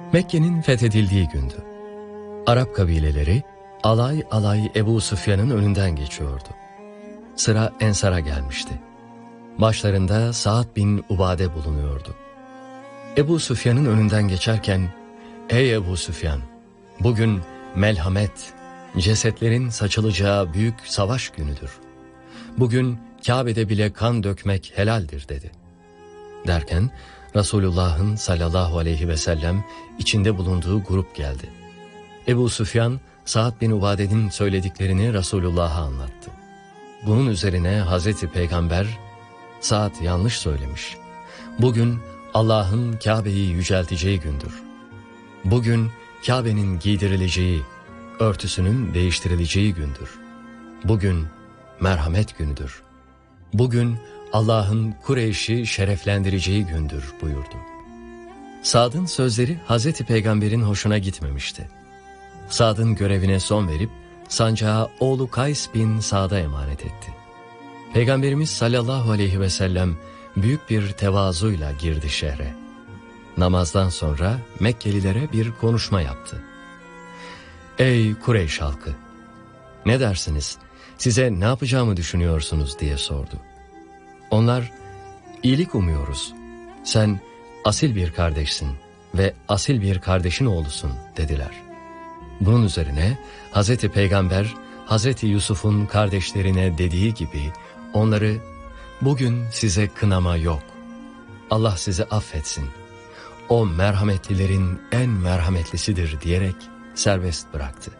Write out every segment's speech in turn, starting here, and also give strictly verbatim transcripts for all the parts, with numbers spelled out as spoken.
Mekke'nin fethedildiği gündü. Arap kabileleri alay alay Ebu Süfyan'ın önünden geçiyordu. Sıra Ensar'a gelmişti. Başlarında Sa'd bin Ubade bulunuyordu. Ebu Süfyan'ın önünden geçerken, "Ey Ebu Süfyan, bugün melhamet, cesetlerin saçılacağı büyük savaş günüdür. Bugün Kabe'de bile kan dökmek helaldir," dedi. Derken Resulullah'ın sallallahu aleyhi ve sellem içinde bulunduğu grup geldi. Ebu Süfyan, Sa'd bin Ubade'nin söylediklerini Resulullah'a anlattı. Bunun üzerine Hazreti Peygamber, "Sa'd yanlış söylemiş. Bugün Allah'ın Kabe'yi yücelteceği gündür. Bugün Kabe'nin giydirileceği, örtüsünün değiştirileceği gündür. Bugün merhamet günüdür. Bugün Allah'ın Kureyş'i şereflendireceği gündür," buyurdu. Sa'd'ın sözleri Hazreti Peygamber'in hoşuna gitmemişti. Sa'd'ın görevine son verip sancağı oğlu Kays bin Sa'd'a emanet etti. Peygamberimiz sallallahu aleyhi ve sellem büyük bir tevazuyla girdi şehre. Namazdan sonra Mekkelilere bir konuşma yaptı. "Ey Kureyş halkı! Ne dersiniz? Size ne yapacağımı düşünüyorsunuz?" diye sordu. Onlar, "İyilik umuyoruz. Sen asil bir kardeşsin ve asil bir kardeşin oğlusun," dediler. Bunun üzerine Hazreti Peygamber, Hazreti Yusuf'un kardeşlerine dediği gibi onları, "Bugün size kınama yok. Allah sizi affetsin. O merhametlilerin en merhametlisidir," diyerek serbest bıraktı.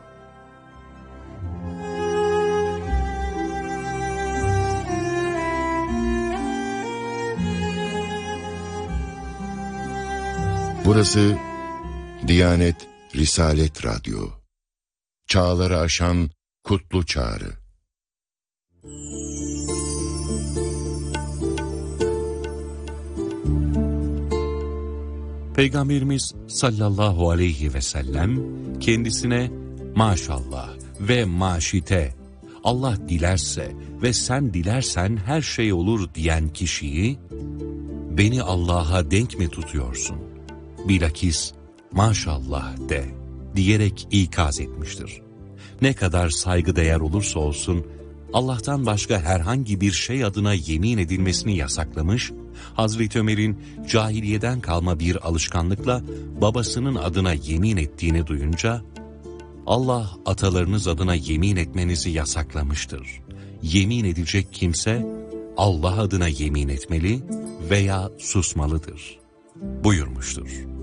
Burası Diyanet Risalet Radyo. Çağları aşan kutlu çağrı. Peygamberimiz sallallahu aleyhi ve sellem kendisine maşallah ve maşite, Allah dilerse ve sen dilersen her şey olur diyen kişiyi, beni Allah'a denk mi tutuyorsun? Bilakis maşallah de diyerek ikaz etmiştir. Ne kadar saygıdeğer olursa olsun Allah'tan başka herhangi bir şey adına yemin edilmesini yasaklamış, Hazreti Ömer'in cahiliyeden kalma bir alışkanlıkla babasının adına yemin ettiğini duyunca, Allah atalarınız adına yemin etmenizi yasaklamıştır. Yemin edecek kimse Allah adına yemin etmeli veya susmalıdır buyurmuştur.